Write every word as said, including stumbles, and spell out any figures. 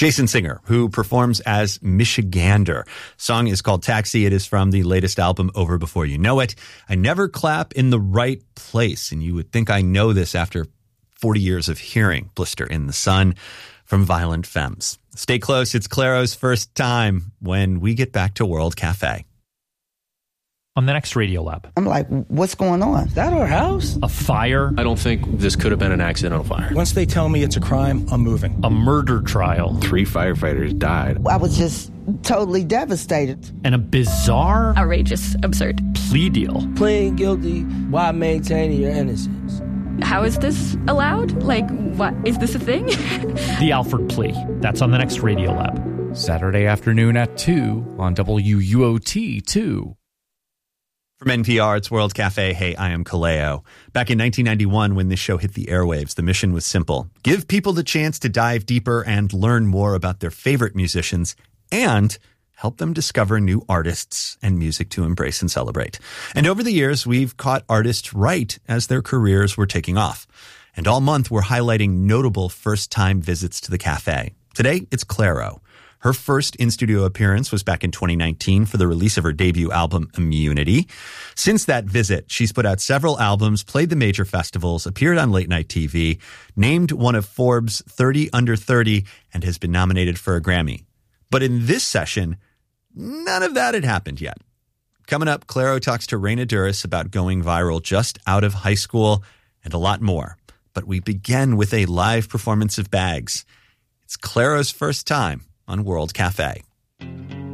Jason Singer, who performs as Michigander. Song is called Taxi. It is from the latest album, Over Before You Know It. I never clap in the right place, and you would think I know this after forty years of hearing Blister in the Sun from Violent Femmes. Stay close. It's Claro's first time when we get back to World Cafe. On the next Radio Lab. I'm like, what's going on? Is that our house? A fire. I don't think this could have been an accidental fire. Once they tell me it's a crime, I'm moving. A murder trial. Three firefighters died. I was just totally devastated. And a bizarre, outrageous, absurd plea deal. Pleading guilty while maintaining your innocence. How is this allowed? Like, what? Is this a thing? The Alford plea. That's on the next Radio Lab. Saturday afternoon at two on W U O T two. From N P R, it's World Cafe. Hey, I am Kaleo. Back in nineteen ninety-one, when this show hit the airwaves, the mission was simple. Give people the chance to dive deeper and learn more about their favorite musicians and help them discover new artists and music to embrace and celebrate. And over the years, we've caught artists right as their careers were taking off. And all month, we're highlighting notable first-time visits to the cafe. Today, it's Claro. Her first in-studio appearance was back in twenty nineteen for the release of her debut album, Immunity. Since that visit, she's put out several albums, played the major festivals, appeared on late-night T V, named one of Forbes' thirty under thirty, and has been nominated for a Grammy. But in this session, none of that had happened yet. Coming up, Claro talks to Raina Douris about going viral just out of high school and a lot more. But we begin with a live performance of Bags. It's Claro's first time on World Cafe.